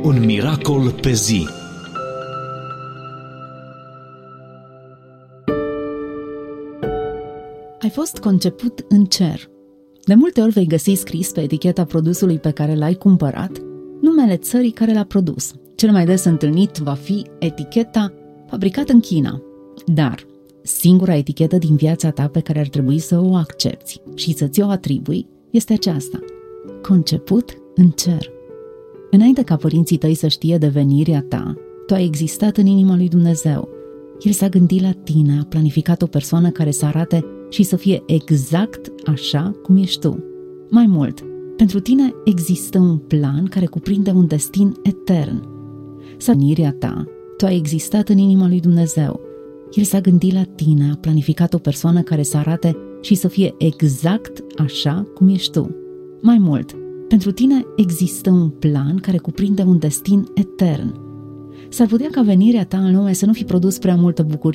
Un miracol pe zi. Ai fost conceput în cer. De multe ori vei găsi scris pe eticheta produsului pe care l-ai cumpărat numele țării care l-a produs. Cel mai des întâlnit va fi eticheta fabricat în China. Dar singura etichetă din viața ta pe care ar trebui să o accepți și să ți-o atribui este aceasta: conceput în cer. Înainte ca părinții tăi să știe de venirea ta, tu ai existat în inima lui Dumnezeu. El s-a gândit la tine, a planificat o persoană care să arate și să fie exact așa cum ești tu. Mai mult, pentru tine există un plan care cuprinde un destin etern. Venirea ta, tu ai existat în inima lui Dumnezeu. El s-a gândit la tine, a planificat o persoană care să arate și să fie exact așa cum ești tu. Mai mult, pentru tine există un plan care cuprinde un destin etern. S-ar putea ca venirea ta în lume să nu fi produs prea multă bucurie